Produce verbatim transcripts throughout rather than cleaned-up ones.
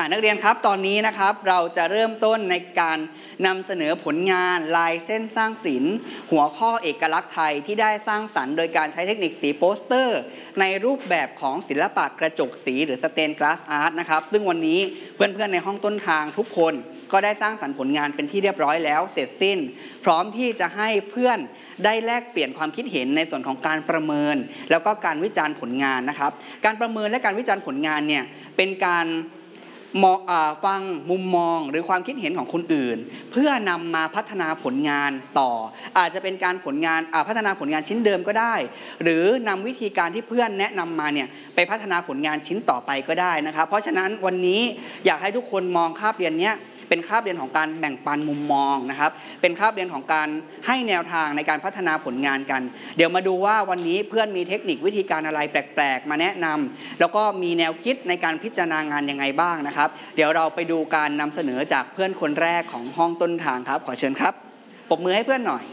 นักเรียนครับตอนนี้นะครับเราจะเริ่มต้นในการนำเสนอผลงานลายเส้นสร้างศิลป์หัวข้อเอกลักษณ์ไทยที่ได้สร้างสรรค์โดยการใช้เทคนิคสีโปสเตอร์ในรูปแบบของศิลปะกระจกสีหรือสเตนกลาสอาร์ตนะครับซึ่งวันนี้เพื่อนๆในห้องต้นทางทุกคนก็ได้สร้างสรรค์ผลงานเป็นที่เรียบร้อยแล้วเสร็จสิ้นพร้อมที่จะให้เพื่อนได้แลกเปลี่ยนความคิดเห็นในส่วนของการประเมินแล้วก็การวิจารณ์ผลงานนะครับการประเมินและการวิจารณ์ผลงานเนี่ยเป็นการฟังมุมมองหรือความคิดเห็นของคนอื่นเพื่อนำมาพัฒนาผลงานต่ออาจจะเป็นการผลงานพัฒนาผลงานชิ้นเดิมก็ได้หรือนำวิธีการที่เพื่อนแนะนำมาเนี่ยไปพัฒนาผลงานชิ้นต่อไปก็ได้นะครับเพราะฉะนั้นวันนี้อยากให้ทุกคนมองคาบเรียนเนี้ยเป็นคาบเรียนของการแบ่งปันมุมมองนะครับเป็นคาบเรียนของการให้แนวทางในการพัฒนาผลงานกันเดี๋ยวมาดูว่าวันนี้เพื่อนมีเทคนิควิธีการอะไรแปลกๆมาแนะนำแล้วก็มีแนวคิดในการพิจารณางานยังไงบ้างนะครับเดี๋ยวเราไปดูการนำเสนอจากเพื่อนคนแรกของห้องต้นทางครับขอเชิญครับปรบมือให้เพื่อนหน่อย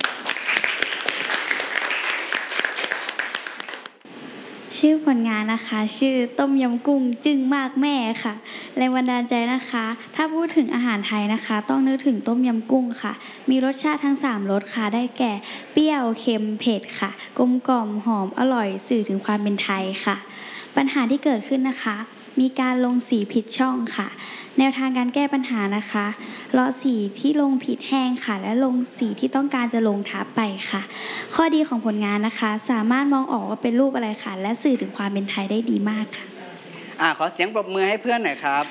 ชื่อผลงานนะคะชื่อต้มยำกุ้งจึ้งมากแม่ค่ะแรงบันดาลใจนะคะถ้าพูดถึงอาหารไทยนะคะต้องนึกถึงต้มยำกุ้งค่ะมีรสชาติทั้งสามรสค่ะได้แก่เปรี้ยวเค็มเผ็ดค่ะกลมกล่อมหอมอร่อยสื่อถึงความเป็นไทยค่ะปัญหาที่เกิดขึ้นนะคะมีการลงสีผิดช่องค่ะแนวทางการแก้ปัญหานะคะเลาะสีที่ลงผิดแห้งค่ะและลงสีที่ต้องการจะลงทับไปค่ะข้อดีของผลงานนะคะสามารถมองออกว่าเป็นรูปอะไรค่ะและสื่อถึงความเป็นไทยได้ดีมากค่ะอ่าขอเสียงปรบมือให้เพื่อนหน่อยครับ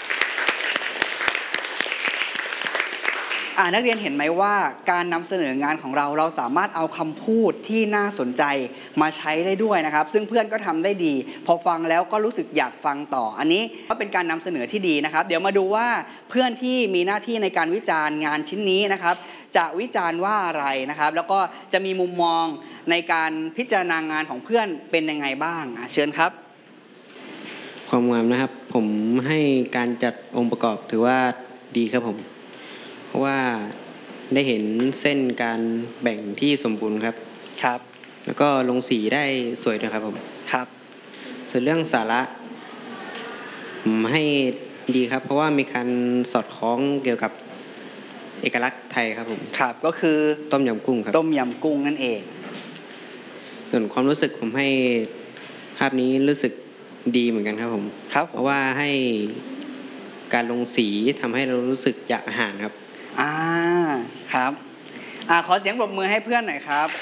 นักเรียนเห็นไหมว่าการนำเสนองานของเราเราสามารถเอาคำพูดที่น่าสนใจมาใช้ได้ด้วยนะครับซึ่งเพื่อนก็ทำได้ดีพอฟังแล้วก็รู้สึกอยากฟังต่ออันนี้ก็เป็นการนำเสนอที่ดีนะครับเดี๋ยวมาดูว่าเพื่อนที่มีหน้าที่ในการวิจารณ์งานชิ้นนี้นะครับจะวิจารณ์ว่าอะไรนะครับแล้วก็จะมีมุมมองในการพิจารณางานของเพื่อนเป็นยังไงบ้างเชิญครับความงามนะครับผมให้การจัดองค์ประกอบถือว่าดีครับผมเพราะว่าได้เห็นเส้นการแบ่งที่สมบูรณ์ครับครับแล้วก็ลงสีได้สวยด้วยครับผมครับส่วนเรื่องสาระผมให้ดีครับเพราะว่ามีการสอดคล้องเกี่ยวกับเอกลักษณ์ไทยครับผมครับก็คือต้มยำกุ้งครับต้มยำกุ้งนั่นเองส่วนความรู้สึกผมให้ภาพนี้รู้สึกดีเหมือนกันครับผมครับเพราะว่าให้การลงสีทำให้เรารู้สึกอยากอาหารครับอ่าครับอ่าขอเสียงปรบมือให้เพื่อนหน่อยครับ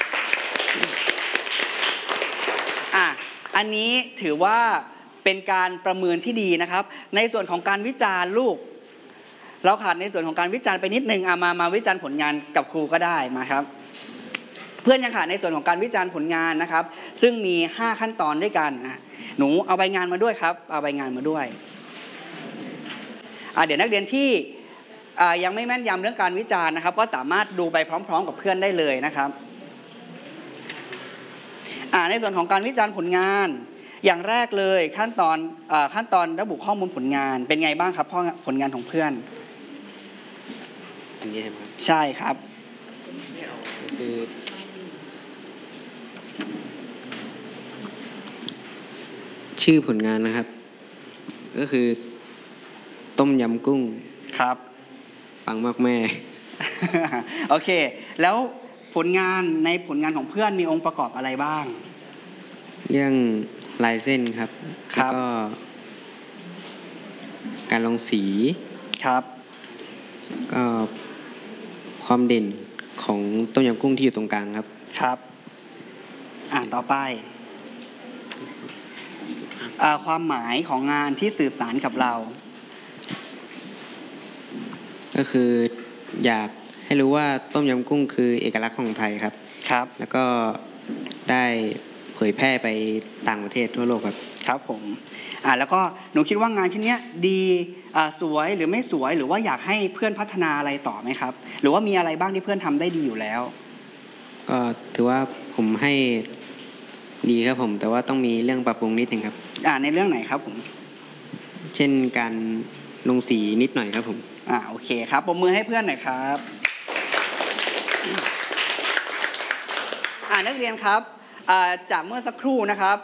อ่ะอันนี้ถือว่าเป็นการประเมินที่ดีนะครับในส่วนของการวิจารณ์ลูกเราขาดในส่วนของการวิจารณ์ไปนิดนึงอ่ะมามาวิจารณ์ผลงานกับครูก็ได้มาครับเพื่อนยังขาดในส่วนของการวิจารณ์ผลงานนะครับซึ่งมีห้าขั้นตอนด้วยกันอ่ะหนูเอาใบงานมาด้วยครับเอาใบงานมาด้วยอ่ะเดี๋ยวนักเรียนที่ยังไม่แม่นยำเรื่องการวิจารณ์นะครับก็สามารถดูไปพร้อมๆกับเพื่อนได้เลยนะครับในส่วนของการวิจารณ์ผลงานอย่างแรกเลยขั้นตอนขั้นตอนระบุข้อมูลผลงานเป็นไงบ้างครับผลงานของเพื่อนอันนี้ใช่ไหมใช่ครับคือชื่อผลงานนะครับก็คือต้มยำกุ้งครับปังมากแม่โอเคแล้วผลงานในผลงานของเพื่อนมีองค์ประกอบอะไรบ้างเรื่องลายเส้นครับแล้วก็การลงสีครับก็ความเด่นของต้มยำกุ้งที่อยู่ตรงกลางครับครับอ่าต่อไปอ่าความหมายของงานที่สื่อสารกับเราก็คืออยากให้รู้ว่าต้มยำกุ้งคือเอกลักษณ์ของไทยครับครับแล้วก็ได้เผยแพร่ไปต่างประเทศทั่วโลกครับครับผมอ่าแล้วก็หนูคิดว่างานชิ้นนี้ดีอ่าสวยหรือไม่สวยหรือว่าอยากให้เพื่อนพัฒนาอะไรต่อไหมครับหรือว่ามีอะไรบ้างที่เพื่อนทำได้ดีอยู่แล้วก็ถือว่าผมให้ดีครับผมแต่ว่าต้องมีเรื่องปรับปรุงนิดนึงครับอ่าในเรื่องไหนครับผมเช่นการลงสีนิดหน่อยครับผมอ่าโอเคครับปรบมือให้เพื่อนหน่อยครับอ่านักเรียนครับอ่าจากเมื่อสักครู่นะครับ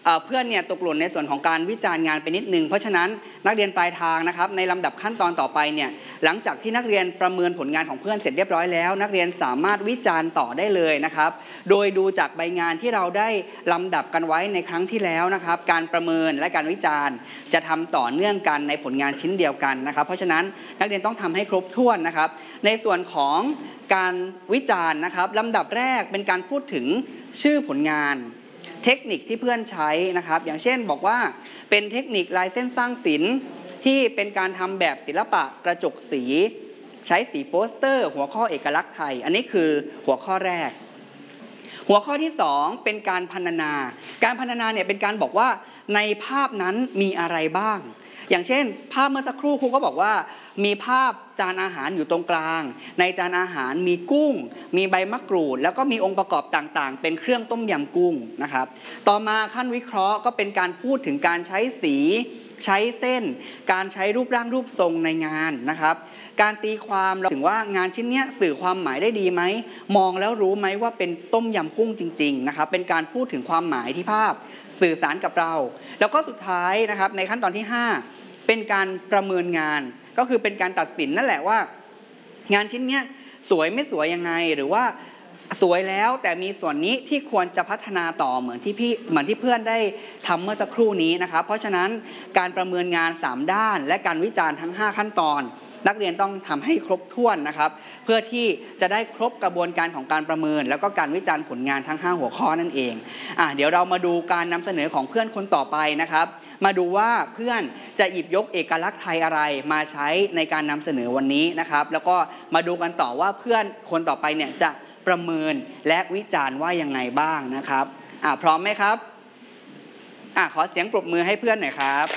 เอ่อเพื่อนเนี่ยตกหล่นในส่วนของการวิจารณ์งานไปนิดนึงเพราะฉะนั้นนักเรียนปลายทางนะครับในลำดับขั้นตอนต่อไปเนี่ยหลังจากที่นักเรียนประเมินผลงานของเพื่อนเสร็จเรียบร้อยแล้วนักเรียนสามารถวิจารณ์ต่อได้เลยนะครับโดยดูจากใบงานที่เราได้ลำดับกันไว้ในครั้งที่แล้วนะครับการประเมินและการวิจารณ์จะทำต่อเนื่องกันในผลงานชิ้นเดียวกันนะครับเพราะฉะนั้นนักเรียนต้องทำให้ครบถ้วนนะครับในส่วนของการวิจารณ์นะครับลำดับแรกเป็นการพูดถึงชื่อผลงานเทคนิคที่เพื่อนใช้นะครับอย่างเช่นบอกว่าเป็นเทคนิคลายเส้นสร้างศิลป์ที่เป็นการทำแบบศิลปะกระจกสีใช้สีโปสเตอร์หัวข้อเอกลักษณ์ไทยอันนี้คือหัวข้อแรกหัวข้อที่สองเป็นการพรรณนาการพรรณนาเนี่ยเป็นการบอกว่าในภาพนั้นมีอะไรบ้างอย่างเช่นภาพเมื่อสักครู่ครูก็บอกว่ามีภาพจานอาหารอยู่ตรงกลางในจานอาหารมีกุ้งมีใบมะกรูดแล้วก็มีองค์ประกอบต่างๆเป็นเครื่องต้มยำกุ้งนะครับต่อมาขั้นวิเคราะห์ก็เป็นการพูดถึงการใช้สีใช้เส้นการใช้รูปร่างรูปทรงในงานนะครับการตีความถึงว่างานชิ้นนี้สื่อความหมายได้ดีไหมมองแล้วรู้ไหมว่าเป็นต้มยำกุ้งจริงๆนะครับเป็นการพูดถึงความหมายที่ภาพสื่อสารกับเราแล้วก็สุดท้ายนะครับในขั้นตอนที่ห้าเป็นการประเมินงานก็คือเป็นการตัดสินนั่นแหละว่างานชิ้นนี้สวยไม่สวยยังไงหรือว่าสวยแล้วแต่มีส่วนนี้ที่ควรจะพัฒนาต่อเหมือนที่พี่เหมือนที่เพื่อนได้ทำเมื่อสักครู่นี้นะครับเพราะฉะนั้นการประเมินงานสามด้านและการวิจารณ์ทั้งห้าขั้นตอนนักเรียนต้องทำให้ครบถ้วนนะครับเพื่อที่จะได้ครบกระบวนการของการประเมินแล้วก็การวิจารณ์ผลงานทั้งห้าหัวข้อนั่นเองอ่ะเดี๋ยวเรามาดูการนำเสนอของเพื่อนคนต่อไปนะครับมาดูว่าเพื่อนจะหยิบยกเอกลักษณ์ไทยอะไรมาใช้ในการนำเสนอวันนี้นะครับแล้วก็มาดูกันต่อว่าเพื่อนคนต่อไปเนี่ยจะประเมินและวิจารณ์ว่ายังไงบ้างนะครับอ่ะพร้อมไหมครับอ่ะขอเสียงปรบมือให้เพื่อนหน่อยครับ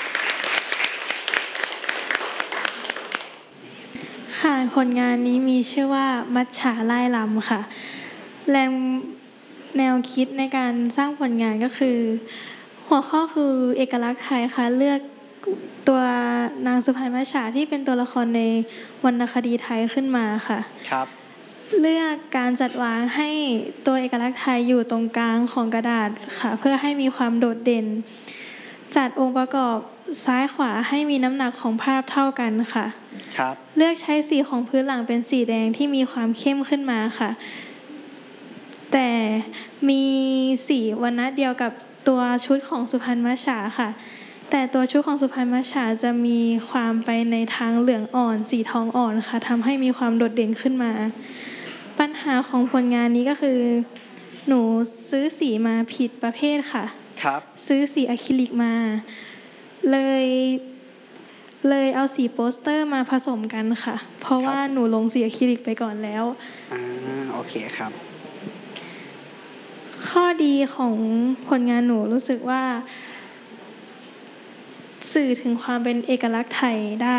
ค่ะผลงานนี้มีชื่อว่ามัจฉาไล่ลำค่ะแรงแนวคิดในการสร้างผลงานก็คือหัวข้อคือเอกลักษณ์ไทยค่ะเลือกตัวนางสุพรรณมัจฉาที่เป็นตัวละครในวรรณคดีไทยขึ้นมาค่ะครับเลือกการจัดวางให้ตัวเอกลักษณ์ไทยอยู่ตรงกลางของกระดาษค่ะเพื่อให้มีความโดดเด่นจัดองค์ประกอบซ้ายขวาให้มีน้ำหนักของภาพเท่ากันค่ะครับเลือกใช้สีของพื้นหลังเป็นสีแดงที่มีความเข้มขึ้นมาค่ะแต่มีสีวรรณะเดียวกับตัวชุดของสุพรรณมัจฉาค่ะแต่ตัวชุดของสุพรรณมัจฉาจะมีความไปในทางเหลืองอ่อนสีทองอ่อนค่ะทำให้มีความโดดเด่นขึ้นมาปัญหาของผลงานนี้ก็คือหนูซื้อสีมาผิดประเภทค่ะครับซื้อสีอะคริลิกมาเลยเลยเอาสีโปสเตอร์มาผสมกันค่ะเพราะว่าหนูลงสีอะคริลิกไปก่อนแล้วอ่าโอเคครับข้อดีของผลงานหนูรู้สึกว่าสื่อถึงความเป็นเอกลักษณ์ไทยได้